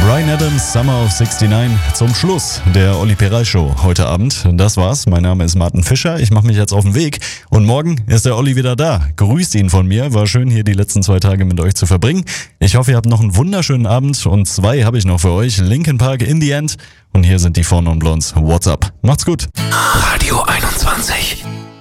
Bryan Adams, Summer of 69, zum Schluss der Olli Peral Show heute Abend. Das war's. Mein Name ist Martin Fischer. Ich mache mich jetzt auf den Weg und morgen ist der Olli wieder da. Grüßt ihn von mir. War schön, hier die letzten 2 Tage mit euch zu verbringen. Ich hoffe, ihr habt noch einen wunderschönen Abend und 2 habe ich noch für euch. Linkin Park, In the End. Und hier sind die Four Non Blondes. What's up? Macht's gut. Radio 21.